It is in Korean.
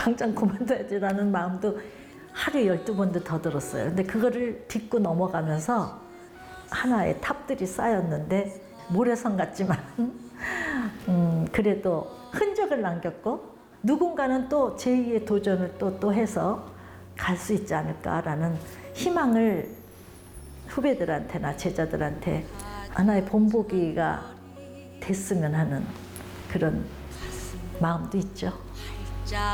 당장 그만둬야지라는 마음도 하루에 12번도 더 들었어요. 근데 그거를 딛고 넘어가면서 하나의 탑들이 쌓였는데 모래성 같지만 그래도 흔적을 남겼고 누군가는 또 제2의 도전을 또 해서 갈 수 있지 않을까라는 희망을 후배들한테나 제자들한테 하나의 본보기가 됐으면 하는 그런 마음도 있죠.